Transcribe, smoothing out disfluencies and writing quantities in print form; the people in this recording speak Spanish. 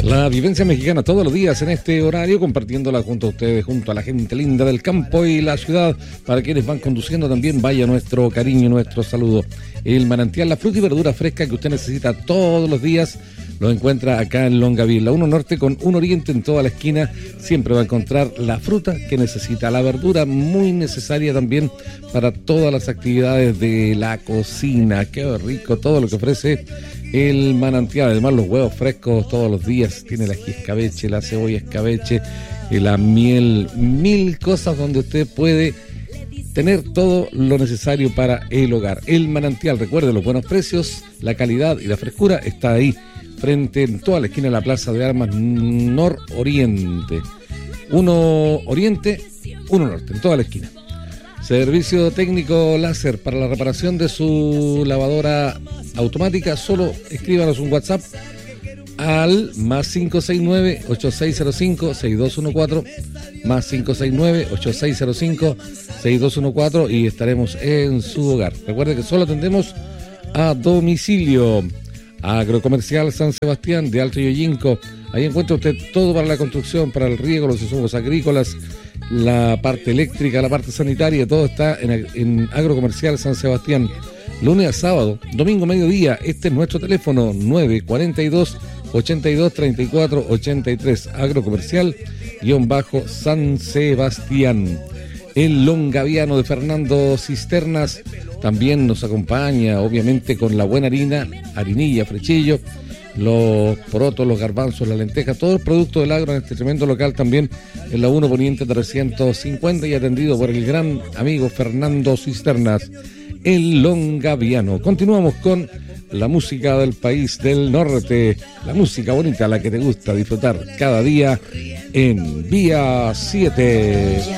La vivencia mexicana todos los días en este horario, compartiéndola junto a ustedes, junto a la gente linda del campo y la ciudad. Para quienes van conduciendo también, vaya nuestro cariño y nuestro saludo. El manantial, la fruta y verdura fresca que usted necesita todos los días, lo encuentra acá en Longaví, la 1 Norte con 1 Oriente en toda la esquina. Siempre va a encontrar la fruta que necesita, la verdura muy necesaria también para todas las actividades de la cocina. Qué rico todo lo que ofrece el manantial. Además, los huevos frescos todos los días. Tiene la ají escabeche, la cebolla escabeche, la miel, 1000 cosas donde usted puede tener todo lo necesario para el hogar. El manantial, recuerde, los buenos precios, la calidad y la frescura está ahí, frente en toda la esquina de la Plaza de Armas Nororiente. 1 Oriente, 1 Norte, en toda la esquina. Servicio técnico láser para la reparación de su lavadora automática. Solo escríbanos un WhatsApp al más 569-8605-6214, más 569-8605-6214 y estaremos en su hogar. Recuerde que solo atendemos a domicilio. Agrocomercial San Sebastián de Alto Yoyinco. Ahí encuentra usted todo para la construcción, para el riego, los insumos agrícolas, la parte eléctrica, la parte sanitaria, todo está en Agrocomercial San Sebastián. Lunes a sábado, domingo mediodía. Este es nuestro teléfono 942-8234-83. Agrocomercial _San Sebastián. El longaviano de Fernando Cisternas también nos acompaña, obviamente con la buena harina, harinilla, frechillo, los porotos, los garbanzos, la lenteja, todo el producto del agro en este tremendo local también en la 1 Poniente 350 y atendido por el gran amigo Fernando Cisternas, el longaviano. Continuamos con la música del país del norte, la música bonita, la que te gusta disfrutar cada día en Vía 7.